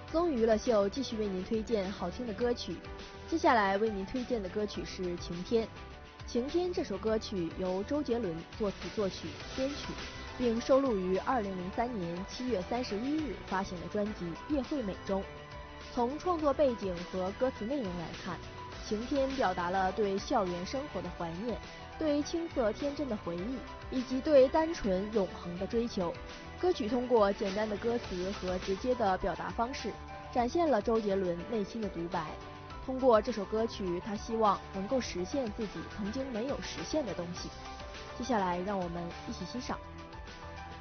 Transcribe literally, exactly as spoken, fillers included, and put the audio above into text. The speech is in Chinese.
综娱乐秀继续为您推荐好听的歌曲，接下来为您推荐的歌曲是《晴天》。《晴天》这首歌曲由周杰伦作词作曲编曲，并收录于二零零三年七月三十一日发行的专辑《夜会美》中。从创作背景和歌词内容来看，《晴天》表达了对校园生活的怀念，对青涩天真的回忆，以及对单纯永恒的追求。歌曲通过简单的歌词和直接的表达方式，展现了周杰伦内心的独白。通过这首歌曲，他希望能够实现自己曾经没有实现的东西。接下来，让我们一起欣赏。